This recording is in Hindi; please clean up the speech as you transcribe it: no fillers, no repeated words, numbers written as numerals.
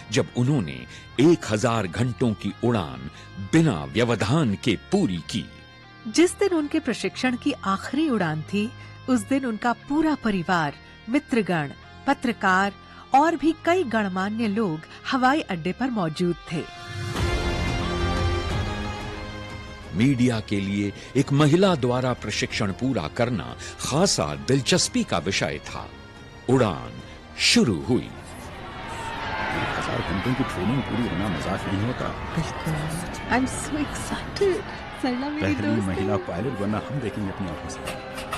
जब उन्होंने 1000 घंटों की उड़ान बिना व्यवधान के पूरी की। जिस दिन उनके प्रशिक्षण की आखिरी उड़ान थी, उस दिन उनका पूरा परिवार, मित्रगण, पत्रकार और भी कई गणमान्य लोग हवाई अड्डे पर मौजूद थे। मीडिया के लिए एक महिला द्वारा प्रशिक्षण पूरा करना खासा दिलचस्पी का विषय था। उड़ान शुरू हुई। 1000 घंटों की ट्रेनिंग पूरी होना मजाक नहीं होता। I'm so excited। सरला मेरी पहली दोस्त महिला पायलट बनना हम देखेंगे अपनी आंखों से।